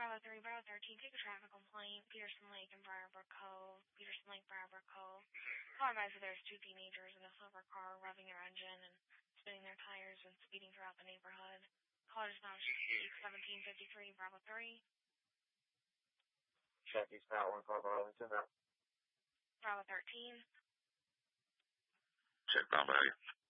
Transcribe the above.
Bravo 3, Bravo 13, take a traffic complaint, Peterson Lake and Briarbrook Cove, Peterson Lake, Briarbrook Cove. Call advised that there's two teenagers in a silver car revving their engine and spinning their tires and speeding throughout the neighborhood. Caller is now 1753, Bravo 3. Check East Pat 1 car Arlington. Bravo 13. Check Mount Value.